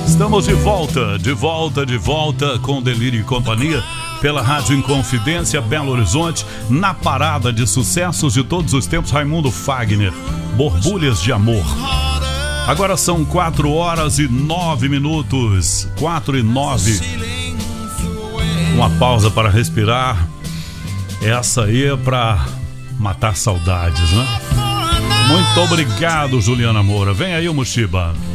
Estamos de volta com Delírio e Companhia pela Rádio Inconfidência, Belo Horizonte, na parada de sucessos de todos os tempos, Raimundo Fagner, Borbulhas de Amor. Agora são 4h09, 4h09. Uma pausa para respirar. Essa aí é para matar saudades, né? Muito obrigado, Juliana Moura. Vem aí o Mushiba.